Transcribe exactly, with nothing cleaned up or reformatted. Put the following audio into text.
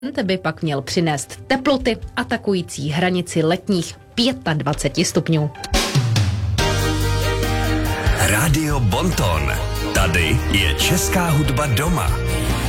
Ten by pak měl přinést teploty atakující hranici letních dvacet pět stupňů. Rádio Bonton. Tady je česká hudba doma.